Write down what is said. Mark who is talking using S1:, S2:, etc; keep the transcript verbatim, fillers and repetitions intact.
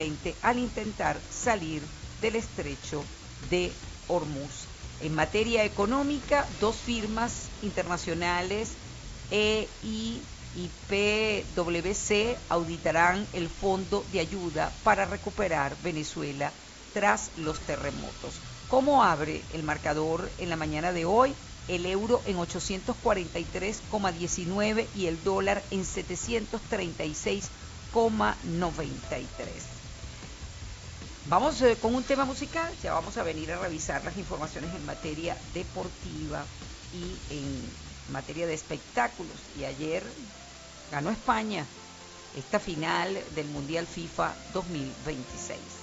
S1: al intentar salir del estrecho de Hormuz. En materia económica, dos firmas internacionales, E I y P W C, auditarán el fondo de ayuda para recuperar Venezuela tras los terremotos. ¿Cómo abre el marcador en la mañana de hoy? El euro en ochocientos cuarenta y tres coma diecinueve y el dólar en setecientos treinta y seis coma noventa y tres. Vamos eh, con un tema musical, ya vamos a venir a revisar las informaciones en materia deportiva y en materia de espectáculos. Y ayer ganó España esta final del Mundial FIFA dos mil veintiséis.